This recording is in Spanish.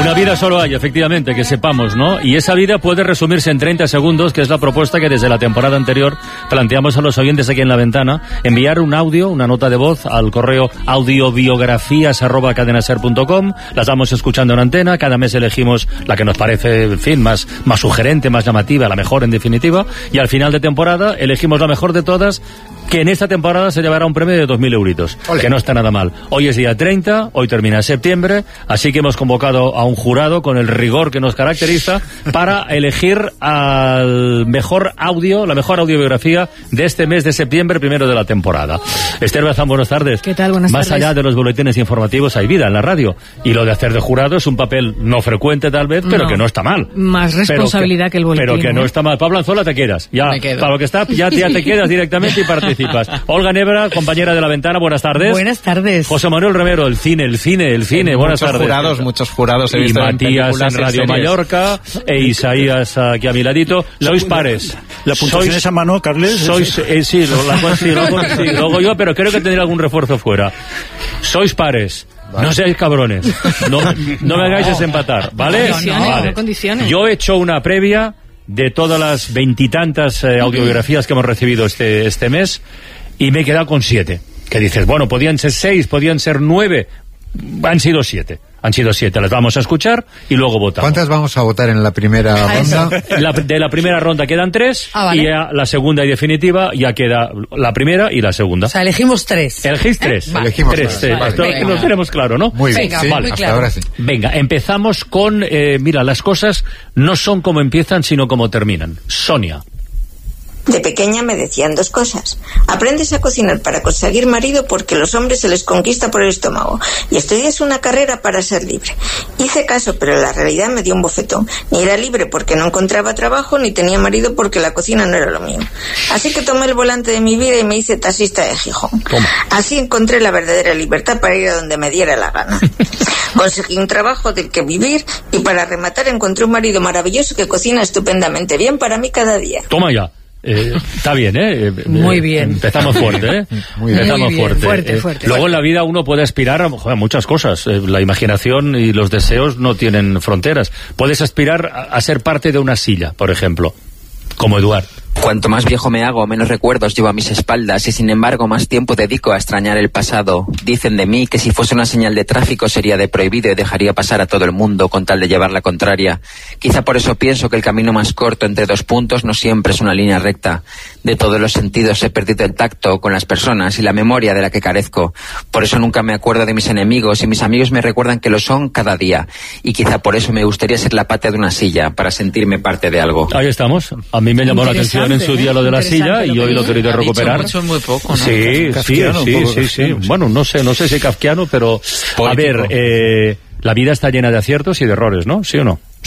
Una vida solo hay, efectivamente, que sepamos, ¿no? Y esa vida puede resumirse en 30 segundos, que es la propuesta que desde la temporada anterior planteamos a los oyentes aquí en La Ventana. Enviar un audio, una nota de voz al correo audiobiografías@cadenaser.com. Las vamos escuchando en antena. Cada mes elegimos la que nos parece, en fin, más sugerente, más llamativa, la mejor en definitiva. Y al final de temporada elegimos la mejor de todas, que en esta temporada se llevará un premio de 2.000 euritos. Olé. Que no está nada mal. Hoy es día 30, hoy termina septiembre, así que hemos convocado a un jurado con el rigor que nos caracteriza para elegir al mejor audio, la mejor audiobiografía de este mes de septiembre, primero de la temporada. Esther Bazán, buenas tardes. ¿Qué tal? Buenas tardes. Más allá de los boletines informativos hay vida en la radio, y lo de hacer de jurado es un papel no frecuente tal vez, pero que no está mal. Más responsabilidad que el boletín. Pero que no está mal. Pablo Anzola, te quedas. Ya, para lo que está, ya te quedas directamente y participas. Olga Nebra, compañera de La Ventana, buenas tardes. Buenas tardes. José Manuel Romero, el cine, buenas tardes. Muchos jurados he y visto Matías en Radio Mallorca, e Isaías aquí a mi ladito. Sois pares. La puntuación es a mano, Carles. Sois, sí, luego yo, pero creo que tendré algún refuerzo fuera. Sois pares. Vale. No seáis cabrones. No me hagáis desempatar, ¿vale? No condiciones. Yo he hecho una previa de todas las 20 y tantas audiobiografías que hemos recibido este mes, y me he quedado con 7. Que dices, bueno, podían ser 6, podían ser 9, han sido 7. Las vamos a escuchar y luego votamos. ¿Cuántas vamos a votar en la primera ronda? De la primera ronda quedan 3, vale. Y la segunda y definitiva ya queda la primera y la segunda. O sea, elegimos 3. ¿Elegís 3? Vale. Elegimos 3. Vale. Lo tenemos claro, ¿no? Muy bien, venga, sí, vale. hasta ahora sí. Venga, empezamos con... mira, las cosas no son como empiezan, sino como terminan. Sonia. De pequeña me decían 2 cosas. Aprendes a cocinar para conseguir marido porque los hombres se les conquista por el estómago, y estudias una carrera para ser libre. Hice caso, pero la realidad me dio un bofetón. Ni era libre porque no encontraba trabajo, ni tenía marido porque la cocina no era lo mío. Así que tomé el volante de mi vida y me hice taxista de Gijón. Toma. Así encontré la verdadera libertad para ir a donde me diera la gana. Conseguí un trabajo del que vivir, y para rematar encontré un marido maravilloso que cocina estupendamente bien para mí cada día. Toma ya. Está bien, Muy bien. Empezamos fuerte, Muy bien. Empezamos fuerte. Fuerte. Luego en la vida uno puede aspirar a muchas cosas. La imaginación y los deseos no tienen fronteras. Puedes aspirar a ser parte de una silla, por ejemplo, como Eduard. Cuanto más viejo me hago, menos recuerdos llevo a mis espaldas, y sin embargo más tiempo dedico a extrañar el pasado. Dicen de mí que si fuese una señal de tráfico sería de prohibido y dejaría pasar a todo el mundo con tal de llevar la contraria. Quizá por eso pienso que el camino más corto entre 2 puntos no siempre es una línea recta. De todos los sentidos he perdido el tacto con las personas y la memoria de la que carezco. Por eso nunca me acuerdo de mis enemigos, y mis amigos me recuerdan que lo son cada día. Y quizá por eso me gustaría ser la pata de una silla, para sentirme parte de algo. Ahí estamos. A mí me llamó la atención en su día lo de la silla, y hoy lo he querido recuperar. Mucho, muy poco, ¿no? Sí. Bueno, no sé si kafkiano, pero a ver, la vida está llena de aciertos y de errores, ¿no? ¿Sí o no?